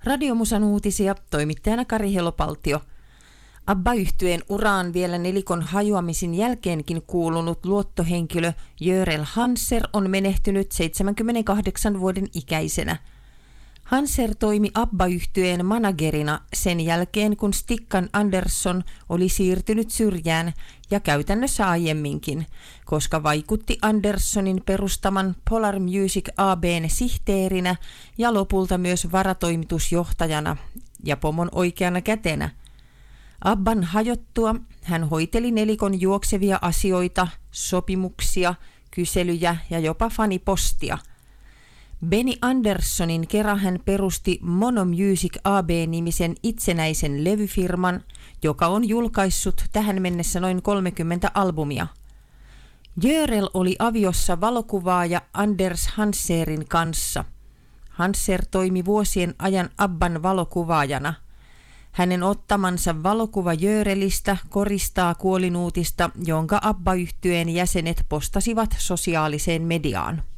Radiomusan uutisia, toimittajana Kari Helopaltio. ABBA-yhtyeen uraan vielä nelikon hajoamisen jälkeenkin kuulunut luottohenkilö Görel Hanser on menehtynyt 78 vuoden ikäisenä. Hanser toimi ABBA-yhtyeen managerina sen jälkeen, kun Stickan Andersson oli siirtynyt syrjään ja käytännössä aiemminkin, koska vaikutti Anderssonin perustaman Polar Music AB:n sihteerinä ja lopulta myös varatoimitusjohtajana ja pomon oikeana kätenä. ABBAn hajottua hän hoiteli nelikon juoksevia asioita, sopimuksia, kyselyjä ja jopa fanipostia. Benny Anderssonin kera hän perusti Mono Music AB-nimisen itsenäisen levyfirman, joka on julkaissut tähän mennessä noin 30 albumia. Görel oli aviossa valokuvaaja Anders Hanserin kanssa. Hanser toimi vuosien ajan ABBAn valokuvaajana. Hänen ottamansa valokuva Görelistä koristaa kuolinuutista, jonka ABBA-yhtyeen jäsenet postasivat sosiaaliseen mediaan.